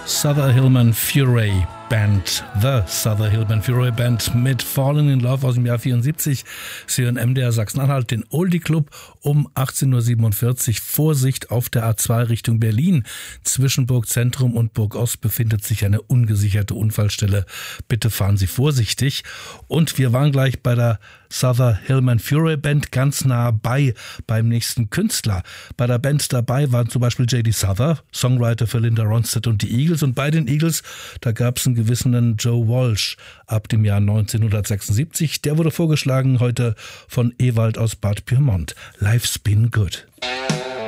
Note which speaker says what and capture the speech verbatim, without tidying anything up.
Speaker 1: Souther Hillman Furay Band, The Souther Hillman Furay Band mit Fallen in Love aus dem Jahr vierundsiebzig. Sie hören M D R Sachsen-Anhalt, den Oldie Club um achtzehn Uhr siebenundvierzig. Vorsicht auf der A zwei Richtung Berlin. Zwischen Burg Zentrum und Burg Ost befindet sich eine ungesicherte Unfallstelle. Bitte fahren Sie vorsichtig. Und wir waren gleich bei der Souther Hillman Furay Band ganz nah bei beim nächsten Künstler. Bei der Band dabei waren zum Beispiel J D Souther, Songwriter für Linda Ronstadt und die Eagles. Und bei den Eagles, da gab es einen gewissen Joe Walsh ab dem Jahr neunzehnhundertsechsundsiebzig. Der wurde vorgeschlagen heute von Ewald aus Bad Pyrmont. Life's Been Good.